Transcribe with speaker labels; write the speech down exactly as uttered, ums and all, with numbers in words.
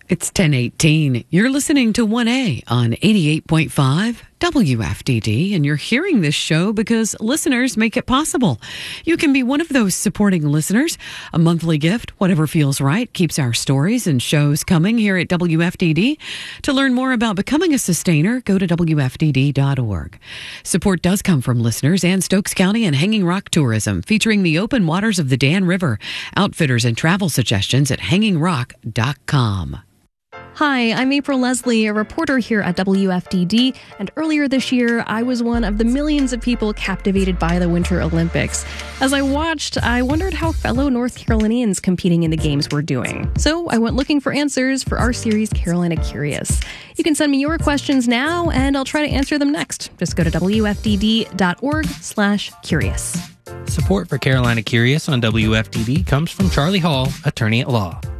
Speaker 1: It's ten eighteen. You're listening to one A on eighty-eight point five W F D D, and you're hearing this show because listeners make it possible. You can be one of those supporting listeners. A monthly gift, whatever feels right, keeps our stories and shows coming here at W F D D. To learn more about becoming a sustainer, go to W F D D dot org. Support does come from listeners and Stokes County and Hanging Rock Tourism, featuring the open waters of the Dan River. Outfitters and travel suggestions at hanging rock dot com.
Speaker 2: Hi, I'm April Leslie, a reporter here at W F D D, and earlier this year, I was one of the millions of people captivated by the Winter Olympics. As I watched, I wondered how fellow North Carolinians competing in the games were doing. So I went looking for answers for our series, Carolina Curious. You can send me your questions now, and I'll try to answer them next. Just go to W F D D dot org slash curious.
Speaker 3: Support for Carolina Curious on W F D D comes from Charlie Hall, attorney at law.